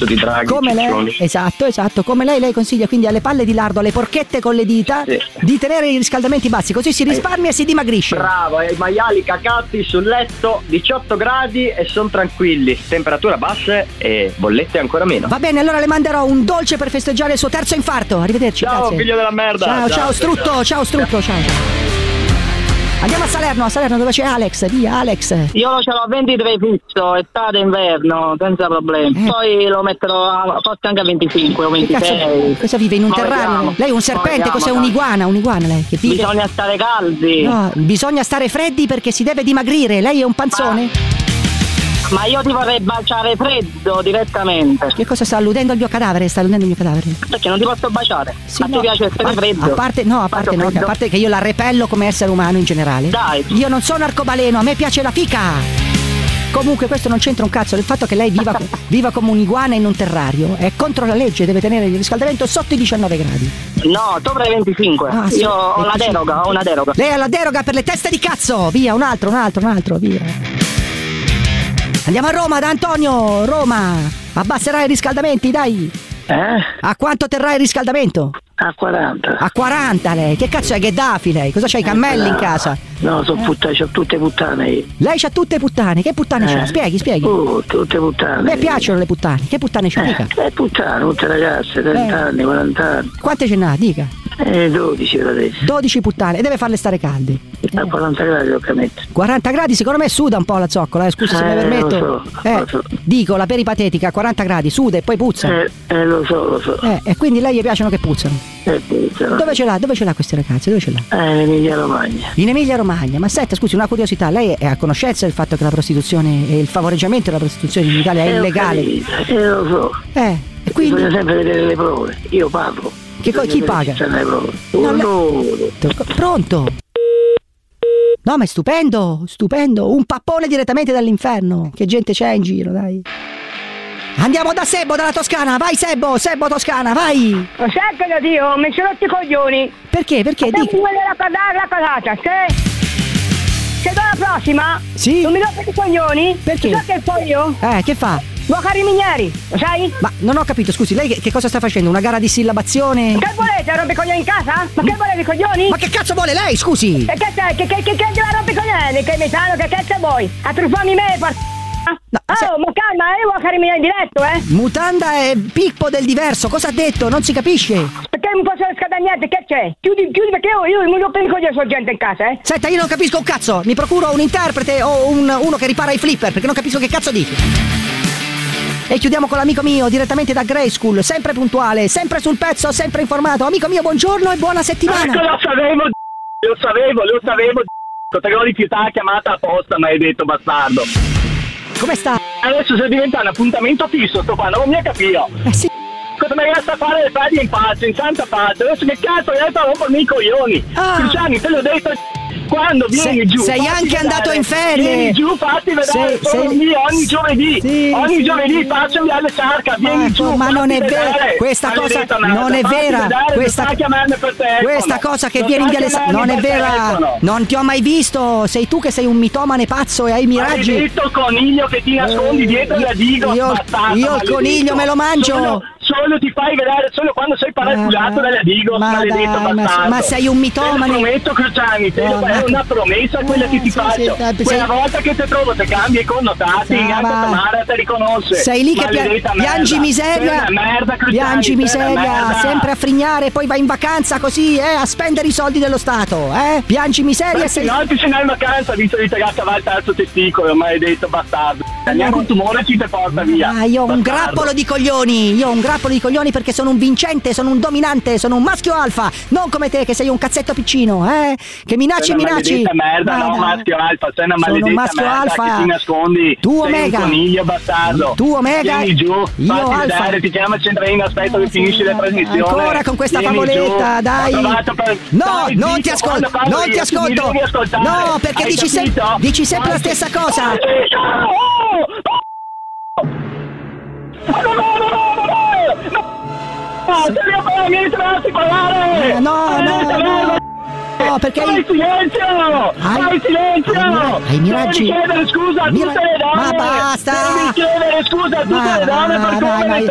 cazzo di draghi. Come lei, esatto, come lei consiglia quindi alle palle di lardo, alle porchette con le dita, di tenere i riscaldamenti bassi, così si risparmia e si dimagrisce. Bravo, e i maiali cacati sul letto, 18 gradi e sono tranquilli, temperatura bassa e bollette ancora meno. Va bene, allora le manderò un dolce per festeggiare il suo terzo infarto. Arrivederci. Ciao, grazie. figlio della merda. Ciao Strutto, ciao. Andiamo a Salerno dove c'è Alex, via Alex. Io ce l'ho a 23 fisso, estate e inverno, senza problemi. Poi lo metterò forse anche a 25 o 26. Cosa vive in un terrario? Lei è un serpente, cos'è un'iguana lei che vive? Bisogna stare caldi. No, bisogna stare freddi perché si deve dimagrire. Lei è un panzone? Ma io ti vorrei baciare freddo direttamente. Che cosa sta alludendo al mio cadavere? Perché non ti posso baciare? Sì, a te piace essere freddo? A parte che io la repello come essere umano in generale. Dai. Io non sono arcobaleno, a me piace la fica. Comunque questo non c'entra un cazzo. Il fatto che lei viva come un'iguana in un terrario è contro la legge, deve tenere il riscaldamento sotto i 19 gradi. No, sopra i 25. Sì, io ho una deroga. Lei ha la deroga per le teste di cazzo. Via, un altro, via. Andiamo a Roma da Antonio. Roma, abbasserai i riscaldamenti, dai. A quanto terrà il riscaldamento? A 40. A 40 lei? Che cazzo è Gheddafi lei? Cosa c'hai, i cammelli in casa? No, sono puttane, c'ho tutte puttane io. Lei c'ha tutte puttane? Che puttane c'ha? Spieghi. Tutte puttane. A me piacciono le puttane. Che puttane c'ha? Dica. Puttane, tutte ragazze, 30 anni, 40 anni. Quante ce n'ha? Dica. 12 per adesso. 12 puttane, e deve farle stare calde. A 40 gradi lo mettere. 40 gradi secondo me suda un po' la zoccola, scusi se mi permetto. Lo so. Dico, la peripatetica, a 40 gradi suda e poi puzza. Lo so. E quindi lei gli piacciono che puzzano. Puzzano. Dove ce l'ha queste ragazze? Dove ce l'ha? In Emilia Romagna. In Emilia Romagna. Ma senta, scusi, una curiosità, lei è a conoscenza del fatto che la prostituzione e il favoreggiamento della prostituzione in Italia è illegale? Lo so. E quindi bisogna sempre vedere le prove. Io pago. Chi paga? Pronto? No, ma è stupendo. Un pappone direttamente dall'inferno. Che gente c'è in giro, dai. Andiamo da Sebbo, dalla Toscana. Vai Sebbo Toscana, vai. Lo sai che Dio, mi sono rotti i coglioni. Perché? Devi vedere la casata, se do la prossima, sì? Non mi rompi i coglioni. Perché? Sai che fai io? Che fa? Vuoi minieri, lo sai? Ma non ho capito, scusi, lei che cosa sta facendo? Una gara di sillabazione? Che volete, rompi i coglioni in casa? Ma che volete i coglioni? Ma che cazzo vuole lei, scusi? E che sei? Che deve rompi i coglioni? Che mi sanno, che cazzo vuoi? A truffarmi me, ma calma, io vuoi fare in diretto, Mutanda è Pippo del diverso, cosa ha detto? Non si capisce. Perché non posso riscaldare niente, che c'è? Chiudi perché io mi rompo i coglioni sulla gente in casa, Senta, io non capisco un cazzo, mi procuro un interprete o uno che ripara i flipper, perché non capisco che cazzo dice. E chiudiamo con l'amico mio direttamente da Grey School, sempre puntuale, sempre sul pezzo, sempre informato. Amico mio, buongiorno e buona settimana. Ecco, lo sapevo. Potevo rifiutare la chiamata apposta, maledetto bastardo. Come sta? Adesso se diventa un appuntamento fisso, sto qua, non mi ha capito. Sì. Cosa mi resta a fare le fedi in pace, in santa pace? Adesso che cazzo hai detto a rompermi i coglioni? Cristiani, te l'ho detto. Quando vieni giù, sei anche andato in ferie. Vieni giù, fatti vedere ogni giovedì. Sì, ogni giovedì faccio via le ciarca, vieni giù. Ma non è vero, questa cosa non è vera. Questa cosa che vieni in via le sarca non è vera. Non ti ho mai visto. Sei tu che sei un mitomane pazzo e hai miraggi. Maledetto coniglio che ti nascondi dietro la digo. Io il coniglio me lo mangio. Solo ti fai vedere solo quando sei paraculato dalla digo, maledetto bastardo. Ma sei un mitomane. Te lo prometto, Cruciani, è una promessa quella che ti faccio. Quella volta che ti trovo ti cambia i connotati, anche Tamara ti riconosce. Sei lì che piangi miseria. Piangi miseria, sempre a frignare, poi vai in vacanza così, a spendere i soldi dello Stato, Piangi miseria. No, ti ce n'hai in vacanza, visto che ti gattava il terzo testicolo, maledetto bastardo. Neanche un tumore ci ti porta via. Io ho un grappolo di coglioni perché sono un vincente, sono un dominante, sono un maschio alfa, non come te che sei un cazzetto piccino, che minacci. Merda, no, maschio alfa, sei una maledetta merda che ti nascondi. Tu sei Omega. Un coniglio bastardo. Tu Omega. Vieni giù, io fatti alfa. vedere, ti chiama Centrino, aspetto che finisci la trasmissione. Ancora con questa favoletta, dai. No, non ti ascolto. No, perché dici sempre la stessa cosa. No, perché fai silenzio! Hai miraggi. Devi chiedere scusa a tutte le donne. Ma basta. Devi chiedere scusa a tutte le donne per come